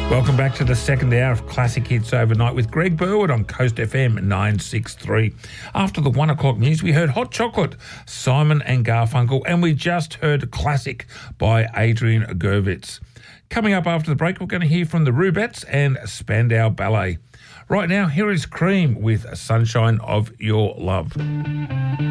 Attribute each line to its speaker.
Speaker 1: Welcome back to the second hour of Classic Hits Overnight with Greg Burwood on Coast FM 963. After the 1 o'clock news, we heard Hot Chocolate, Simon and Garfunkel, and we just heard Classic by Adrian Gurvitz. Coming up after the break, we're going to hear from the Rubettes and Spandau Ballet. Right now, here is Cream with Sunshine of Your Love.